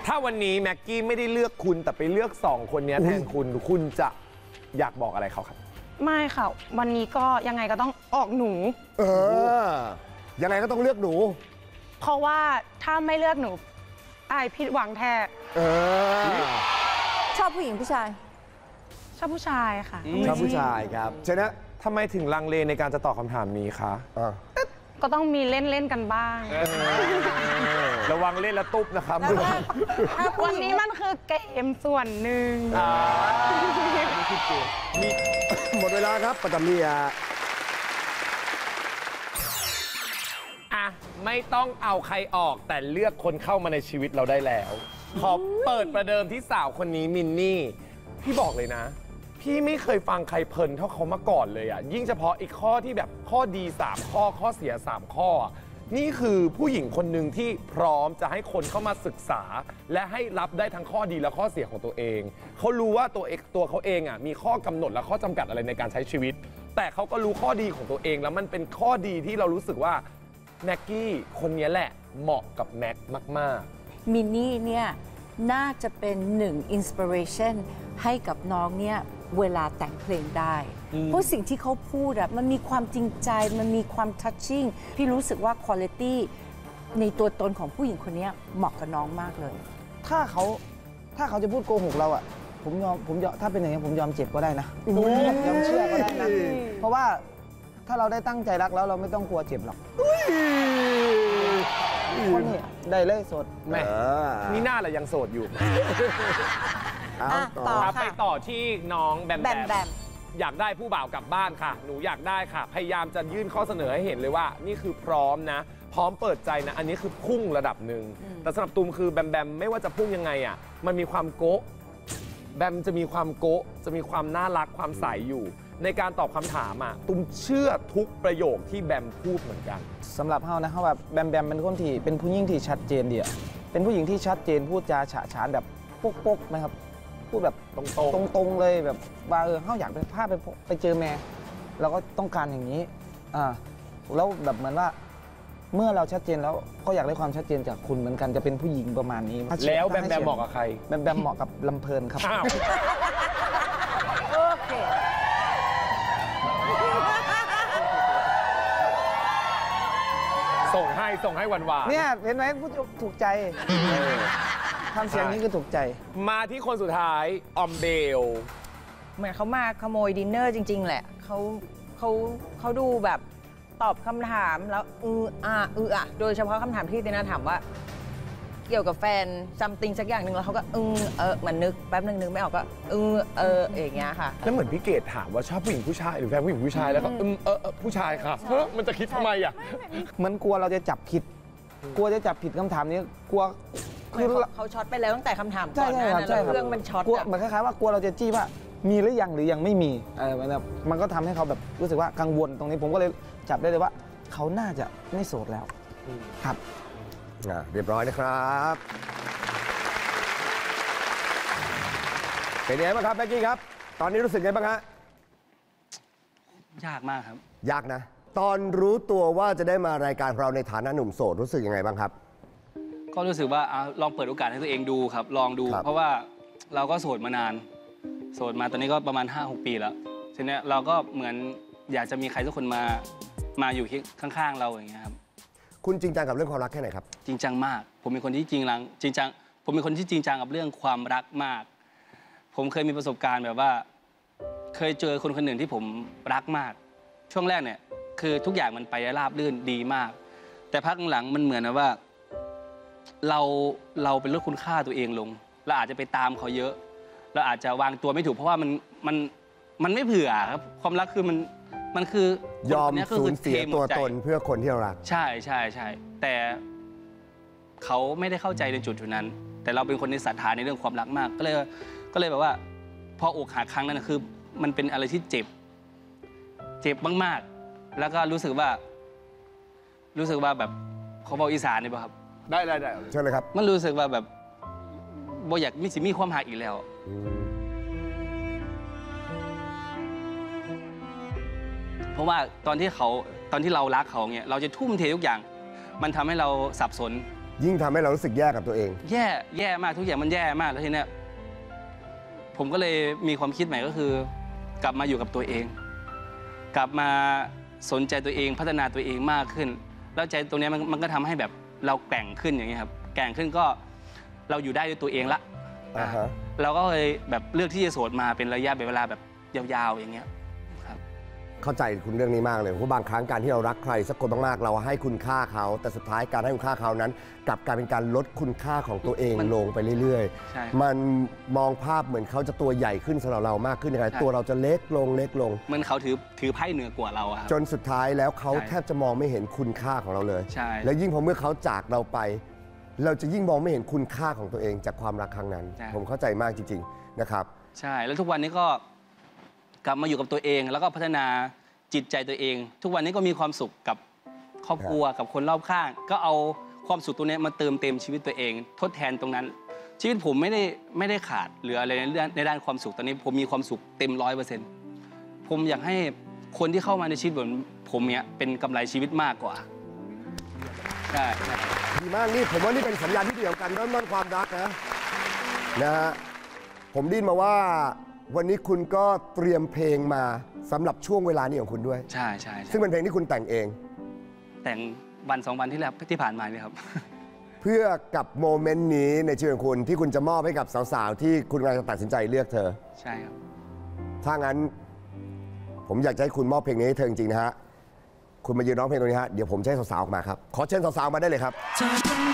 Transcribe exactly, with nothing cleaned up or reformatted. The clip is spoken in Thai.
ถ้าวันนี้แม็กกี้ไม่ได้เลือกคุณแต่ไปเลือกสองคนนี้แทนคุณคุณจะอยากบอกอะไรเขาครับไม่ค่ะวันนี้ก็ยังไงก็ต้องออกหนูเออยังไงก็ต้องเลือกหนูเพราะว่าถ้าไม่เลือกหนูอายผิดหวังแท้เออชอบผู้หญิงผู้ชายชอบผู้ชายค่ะชอบผู้ชายครับใช่นะทำไมถึงลังเลในการจะตอบคำถามนี้คะก็ต้องมีเล่นเล่นกันบ้างระวังเล่นแล้วตุ๊บนะครับวันนี้มันคือเกมส่วนหนึ่งหมดเวลาครับประจำเนียอ่ะไม่ต้องเอาใครออกแต่เลือกคนเข้ามาในชีวิตเราได้แล้วขอเปิดประเดิมที่สาวคนนี้มินนี่พี่บอกเลยนะพี่ไม่เคยฟังใครเพลินเท่าเขามาก่อนเลยอ่ะยิ่งเฉพาะอีกข้อที่แบบข้อดีสามข้อข้อเสียสามข้อนี่คือผู้หญิงคนหนึ่งที่พร้อมจะให้คนเข้ามาศึกษาและให้รับได้ทั้งข้อดีและข้อเสียของตัวเองเขารู้ว่าตัวเองตัวเขาเองอ่ะมีข้อกำหนดและข้อจำกัดอะไรในการใช้ชีวิตแต่เขาก็รู้ข้อดีของตัวเองแล้วมันเป็นข้อดีที่เรารู้สึกว่าแม็กกี้คนนี้แหละเหมาะกับแม็กมากๆมินนี่เนี่ยน่าจะเป็นหนึ่งอินสปิเรชันให้กับน้องเนี่ยเวลาแต่งเพลงได้เพราะสิ่งที่เขาพูดอะมันมีความจริงใจมันมีความทัชชิ่งพี่รู้สึกว่าคุณภาพในตัวตนของผู้หญิงคนนี้เหมาะกับน้องมากเลยถ้าเขาถ้าเขาจะพูดโกหกเราอะผมยอมผมยอมถ้าเป็นอย่างนี้ผมยอมเจ็บก็ได้นะยอมเชื่อก็ได้นะเพราะว่าถ้าเราได้ตั้งใจรักแล้วเราไม่ต้องกลัวเจ็บหรอกคนนี้ได้เลยโสดแม่นี่หน้าเรายังโสดอยู่ต่อไปต่อที่น้องแบมแบมอยากได้ผู้บ่าวกลับบ้านค่ะหนูอยากได้ค่ะพยายามจะยื่นข้อเสนอให้เห็นเลยว่านี่คือพร้อมนะพร้อมเปิดใจนะอันนี้คือพุ่งระดับหนึ่งแต่สำหรับตูมคือแบมแบมไม่ว่าจะพุ่งยังไงอ่ะมันมีความโก๊ะแบมจะมีความโก๊ะจะมีความน่ารักความใสอยู่ในการตอบคำถามอ่ะตูมเชื่อทุกประโยคที่แบมพูดเหมือนกันสำหรับเฮานะเขาแบบแบมแบมเป็นคนที่เป็นผู้หญิงที่ชัดเจนเดียเป็นผู้หญิงที่ชัดเจนพูดจาฉะฉานแบบปุ๊กๆนะครับพูดแบบตรงๆตรงๆเลยแบบว่าเออเขาอยากไปพาไปไปเจอแม่เราก็ต้องการอย่างนี้อ่าแล้วแบบเหมือนว่าเมื่อเราชัดเจนแล้วก็อยากได้ความชัดเจนจากคุณเหมือนกันจะเป็นผู้หญิงประมาณนี้แล้วแบมแบมเหมาะกับใครแบมแบมเหมาะกับลำเพลินครับโอเคส่งให้ส่งให้หวานๆเนี่ยเห็นไหมผู้ถูกใจทำเสียงนี้ก็ถูกใจมาที่คนสุดท้ายออมเบลเหมือนเขามาขโมยดินเนอร์จริงๆแหละเขาเขาเขาดูแบบตอบคำถามแล้วอืออ่าอืออ่ะโดยเฉพาะคำถามที่ตินาถามว่าเกี่ยวกับแฟนซัมติงสักอย่างหนึ่งแล้วเขาก็อือเออมันนึกแป๊บนึงนึกไม่ออกก็อือเอออย่างเงี้ยค่ะแล้วเหมือนพี่เกดถามว่าชอบผู้หญิงผู้ชายหรือแฟนผู้หญิงผู้ชายแล้วก็อือเออผู้ชายค่ะเฮ้ยมันจะคิดทำไมอ่ะเหมือนกลัวเราจะจับผิดกลัวจะจับผิดคำถามนี้กลัวคือเขาช็อตไปแล้วตั้งแต่คำถามก่อนหน้านั้นเรื่องมันช็อตเหมือนคล้ายๆว่ากลัวเราจะจี้ว่ามีหรือยังหรือยังไม่มีเออมันก็ทำให้เขาแบบรู้สึกว่ากังวลตรงนี้ผมก็เลยจับได้เลยว่าเขาน่าจะไม่โสดแล้วครับเรียบร้อยนะครับเป็นไงบ้างครับแม็กกี้ครับตอนนี้รู้สึกไงบ้างฮะยากมากครับยากนะตอนรู้ตัวว่าจะได้มารายการเราในฐานะหนุ่มโสดรู้สึกยังไงบ้างครับก็รู้สึกว่าลองเปิดโอกาสให้ตัวเองดูครับลองดูเพราะว่าเราก็โสดมานานโสดมาตอนนี้ก็ประมาณ ห้าหก ปีแล้วทีนี้เราก็เหมือนอยากจะมีใครสักคนมามาอยู่ข้างๆเราอย่างเงี้ยครับคุณจริงจังกับเรื่องความรักแค่ไหนครับจริงจังมากผมเป็นคนที่จริงจังจริงจังผมเป็นคนที่จริงจังกับเรื่องความรักมากผมเคยมีประสบการณ์แบบว่าเคยเจอคนคนหนึ่งที่ผมรักมากช่วงแรกเนี่ยคือทุกอย่างมันไปราบรื่นดีมากแต่พักหลังมันเหมือนว่าเราเราเป็นลดคุณค่าตัวเองลงเราอาจจะไปตามเขาเยอะเราอาจจะวางตัวไม่ถูกเพราะว่ามันมันมันไม่เผื่อครับความรักคือมันมันคือยอมสูญเสียตัวตนเพื่อคนที่เรารักใช่ใช่ใช่แต่เขาไม่ได้เข้าใจในจุดจุดนั้นแต่เราเป็นคนที่ศรัทธาในเรื่องความรักมากก็เลยก็เลยแบบว่าพออกหักครั้งนั้นคือมันเป็นอะไรที่เจ็บเจ็บมากๆแล้วก็รู้สึกว่ารู้สึกว่าแบบเขาบอกอีสานนี่ป่ะครับได้ได้ได้เชิญเลยครับมันรู้สึกว่าแบบบ่อยากมีสิมีความหักอีกแล้วเพราะว่าตอนที่เขาตอนที่เรารักเขาเนี่ยเราจะทุ่มเททุกอย่างมันทำให้เราสับสนยิ่งทำให้เรารู้สึกแย่กับตัวเองแย่แย่มากทุกอย่างมันแย่มากแล้วทีเนี้ยผมก็เลยมีความคิดใหม่ก็คือ กลับมาอยู่กับตัวเอง กลับมาสนใจตัวเองพัฒนาตัวเองมากขึ้น แล้วใจตรงเนี้ยมันมันก็ทำให้แบบเราแกร่งขึ้นอย่างเงี้ยครับแกร่งขึ้นก็เราอยู่ได้ด้วยตัวเองละอ่าฮะเราก็เลยแบบเลือกที่จะโสดมาเป็นระยะเวลาแบบยาวๆอย่างเงี้ยครับเข้าใจคุณเรื่องนี้มากเลยเพราะบางครั้งการที่เรารักใครสักคนมากๆเราให้คุณค่าเขาแต่สุดท้ายการให้คุณค่าเขานั้นกลับกลายเป็นการลดคุณค่าของตัวเองมันลงไปเรื่อยใช่ๆ มันมองภาพเหมือนเขาจะตัวใหญ่ขึ้นสำหรับเรามากขึ้นยังไงใช่ตัวเราจะเล็กลงเล็กลงเหมือนเขาถือถือไพ่เหนือกว่าเราอะครับจนสุดท้ายแล้วเขาใช่แทบจะมองไม่เห็นคุณค่าของเราเลยใช่แล้วยิ่งพอเมื่อเขาจากเราไป เราจะยิ่งมองไม่เห็นคุณค่าของตัวเองจากความรักครั้งนั้น ผมเข้าใจมากจริงๆนะครับใช่แล้วทุกวันนี้ก็กลับมาอยู่กับตัวเอง แล้วก็พัฒนาจิตใจตัวเอง ทุกวันนี้ก็มีความสุขกับครอบครัวกับคนรอบข้าง ก็เอาความสุขตัวนี้มาเติมเต็มชีวิตตัวเอง ทดแทนตรงนั้น ชีวิตผมไม่ได้ไม่ได้ขาดเหลืออะไรในด้านในด้านความสุขตอนนี้ผมมีความสุขเต็มร้อยเปอร์เซ็นต์ผมอยากให้คนที่เข้ามาในชีวิตผมผมเนี้ยเป็นกำไรชีวิตมากกว่าใช่ใช่ดีมากนี่ผมว่านี่เป็นสัญญาณที่ดีของการเริ่มต้นความรักนะนะฮะผมได้ยินมาว่าวันนี้คุณก็เตรียมเพลงมาสำหรับช่วงเวลานี้ของคุณด้วยใช่ใช่ใช่ซึ่งเป็นเพลงที่คุณแต่งเองแต่งวันสองวันที่แล้วที่ผ่านมาเนี่ยครับเพื่อกับโมเมนต์นี้ในชีวิตของคุณที่คุณจะมอบให้กับสาวๆที่คุณกำลังจะตัดสินใจเลือกเธอใช่ครับถ้างั้นผมอยากจะให้คุณมอบเพลงนี้ให้เธอจริงๆนะฮะคุณมายืนร้องเพลงตรงนี้ฮะเดี๋ยวผมจะให้สาวๆออกมาครับขอเชิญสาวๆมาได้เลยครับ